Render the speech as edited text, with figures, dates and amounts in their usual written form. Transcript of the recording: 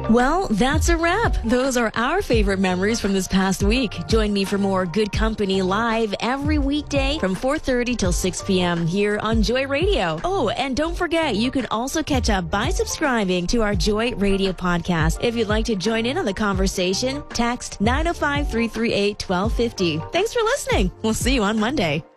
Well, that's a wrap. Those are our favorite memories from this past week. Join me for more Good Company live every weekday from 4:30 till 6 p.m. here on Joy Radio. Oh, and don't forget, you can also catch up by subscribing to our Joy Radio podcast. If you'd like to join in on the conversation, text 905-338-1250. Thanks for listening. We'll see you on Monday.